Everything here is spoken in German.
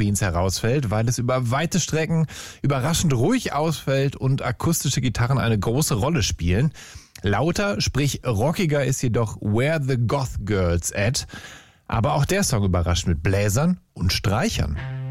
Queens herausfällt, weil es über weite Strecken überraschend ruhig ausfällt und akustische Gitarren eine große Rolle spielen. Lauter, sprich rockiger ist jedoch Where the Goth Girls At. Aber auch der Song überrascht mit Bläsern und Streichern.